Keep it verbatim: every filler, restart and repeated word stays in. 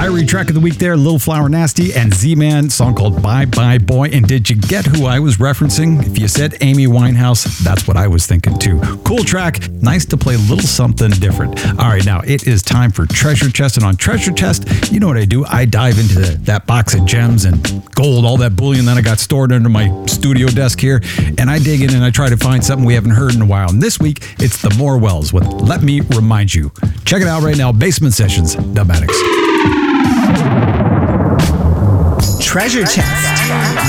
Irie track of the week there, Little Flower Nasty and Z-Man, song called Bye Bye Boy. And did you get who I was referencing? If you said Amy Winehouse, that's what I was thinking too. Cool track, nice to play a little something different. All right, now it is time for Treasure Chest. And on Treasure Chest, you know what I do? I dive into the, that box of gems and gold, all that bullion that I got stored under my studio desk here. And I dig in and I try to find something we haven't heard in a while. And this week, it's the Morwells with Let Me Remind You. Check it out right now, Basement Sessions, Dubmatics. Treasure Chest.